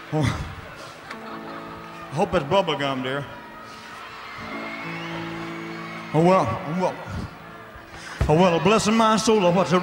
Oh, I hope it's bubble gum, dear. Oh, well, blessing my soul, what's a